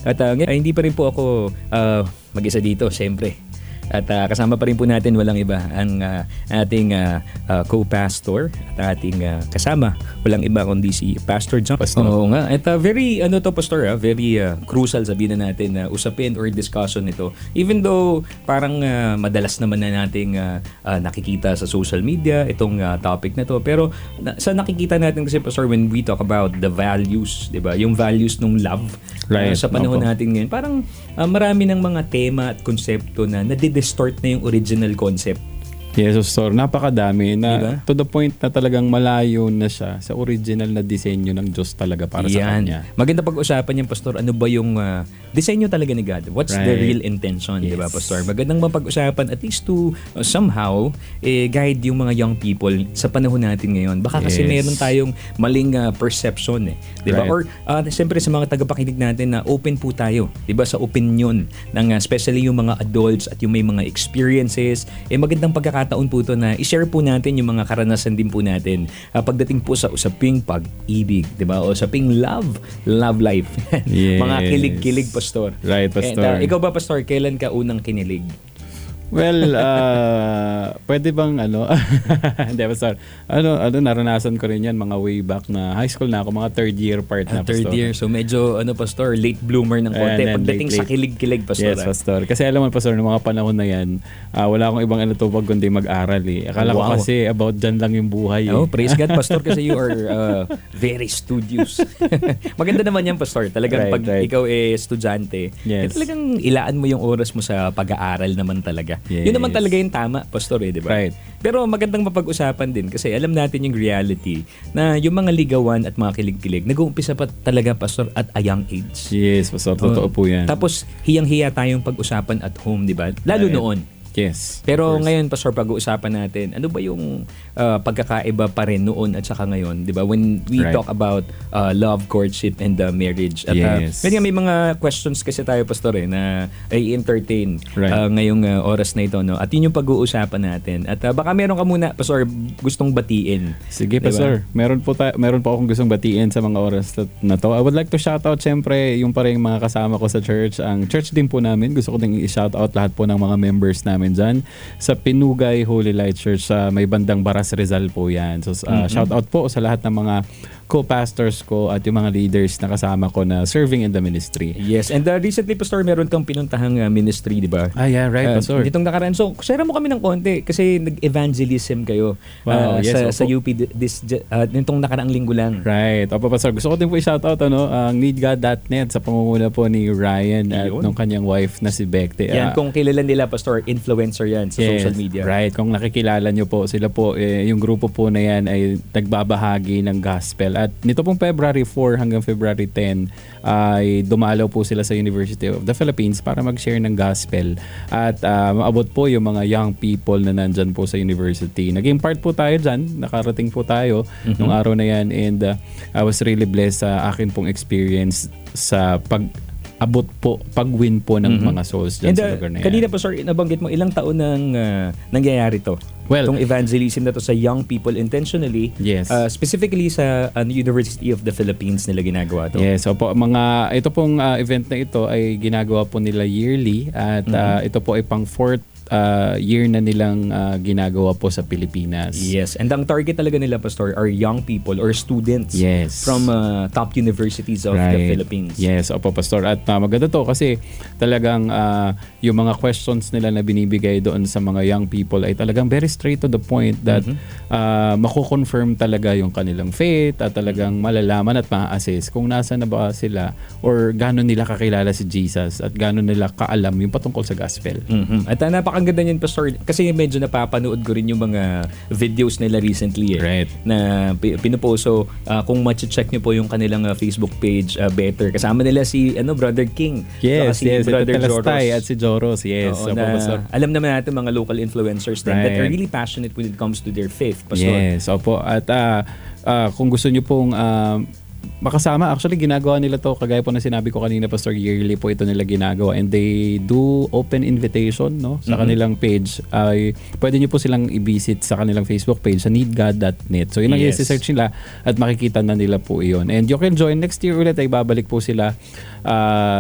At hindi pa rin po ako mag-isa dito, siyempre. At kasama pa rin po natin walang iba ang ating co-pastor at ating kasama walang iba kundi si Pastor John. Oo nga. At very pastor, very crucial sabihin na natin na usapin or discussion nito. Even though parang madalas naman na nating nakikita sa social media itong topic na to, pero sa nakikita natin kasi pastor when we talk about the values, 'di ba? Yung values ng love sa panahon natin ngayon, parang marami ng mga tema at konsepto na distort na yung original concept. Yes, Pastor. Napakadami na diba? To the point na talagang malayo na siya sa original na disenyo ng Diyos talaga para sa Kanya. Maganda pag-usapan yung Pastor. Ano ba yung disenyo talaga ni God? What's the real intention? Yes. Diba, Pastor? Magandang mapag-usapan at least to somehow guide yung mga young people sa panahon natin ngayon. Baka kasi meron tayong maling perception. Diba? Right. Or siyempre sa mga tagapakinig natin na open po tayo, diba, sa opinion ng especially yung mga adults at yung may mga experiences. Magandang pagkakataon po ito na i-share po natin yung mga karanasan din po natin pagdating po sa usaping pag-ibig, diba? O usaping love life. Yes. Mga kilig-kilig, Pastor. Right, Pastor. Ikaw ba, Pastor, kailan ka unang kinilig? Well, pwede bang hindi, Pastor. Naranasan ko rin yan mga way back na high school na ako, mga third year part na, Pastor. Third year. So medyo, Pastor, late bloomer ng konti pagdating sa kilig-kilig, Pastor. Yes, Pastor. Kasi alam mo, Pastor, noong mga panahon na yan, wala akong ibang tupag kundi mag-aral eh. Akala ko kasi about dyan lang yung buhay eh. Oh, praise God, Pastor, kasi you are very studious. Maganda naman yan, Pastor. Talagang pag ikaw estudyante, talagang ilaan mo yung oras mo sa pag-aaral naman talaga. Yes. Yun naman talaga yung tama, Pastor, di ba? Right. Pero magandang mapag-usapan din kasi alam natin yung reality na yung mga ligawan at mga kilig-kilig nag-uumpisa pa talaga, Pastor, at a young age. Yes, Pastor. Totoo po yan. Tapos, hiyang-hiya tayong pag-usapan at home, di ba? Lalo noon. Yes. Pero ngayon, Pastor, pag-uusapan natin, ano ba yung pagkakaiba pa rin noon at saka ngayon, di ba? When we talk about love, courtship, and marriage. At may mga questions kasi tayo, Pastor, na i-entertain ngayong oras na ito. No? At yun yung pag-uusapan natin. At baka meron ka muna, Pastor, gustong batiin. Sige, diba? Pastor. Meron po akong gustong batiin sa mga oras na to. I would like to shout out, syempre, yung pa rin mga kasama ko sa church. Ang church din po namin. Gusto ko din i-shout out lahat po ng mga members namin dyan sa Pinugay Holy Light Church sa may bandang Baras Rizal po yan. So shout out po sa lahat ng mga co-pastors ko at yung mga leaders na kasama ko na serving in the ministry. Yes, and recently, Pastor, meron kang pinuntahang ministry, di ba? Yeah, right, Pastor. Ditong nakaraan. So, share mo kami ng konti kasi nag-evangelism kayo sa UP nitong nakaraang linggo lang. Right. Opo, Pastor. Gusto ko din po i-shoutout ang needgod.net sa pangunguna po ni Ryan at nung kanyang wife na si Bekte. Yan, kung kilala nila, Pastor, influencer yan sa social media. Right. Kung nakikilala nyo po, sila po, yung grupo po na yan ay nagbabahagi ng gospel. At nito pong February 4 hanggang February 10 ay dumalaw po sila sa University of the Philippines para mag-share ng gospel. At maabot po yung mga young people na nandyan po sa university. Naging part po tayo dyan. Nakarating po tayo nung araw na yan. And I was really blessed sa akin pong experience sa pag-win po ng mga souls dyan sa lugar na yan. Kanina po, sir, nabanggit mo ilang taon nang nangyayari to? Well, itong evangelism na to sa young people intentionally, specifically sa University of the Philippines nila ginagawa to. Yes, opo. Ito pong event na ito ay ginagawa po nila yearly at ito po ay pang 4th year na nilang ginagawa po sa Pilipinas. Yes, and ang target talaga nila, Pastor, are young people or students from top universities of the Philippines. Yes, opo, Pastor. At maganda to kasi talagang yung mga questions nila na binibigay doon sa mga young people ay talagang very straight to the point that mako-confirm talaga yung kanilang faith at talagang malalaman at ma-assess kung nasa na ba sila or gano'n nila kakilala si Jesus at gano'n nila kaalam yung patungkol sa gospel. At ang ganda niyan, Pastor, kasi medyo napapanood ko rin yung mga videos nila recently na pinupost. So, kung ma-check nyo po yung kanilang Facebook page, better. Kasama nila si Brother King. Yes, si Brother Joros. At si Joros, yes. Oo, alam naman natin mga local influencers din that are really passionate when it comes to their faith, Pastor. Yes, opo. At kung gusto nyo pong makasama, actually ginagawa nila to kagaya po na sinabi ko kanina, Pastor, yearly po ito nila ginagawa and they do open invitation sa kanilang page. Pwede nyo po silang i-visit sa kanilang Facebook page sa needgod.net. So yun ang i-search nila at makikita na nila po iyon. And you can join next year ulit ay babalik po sila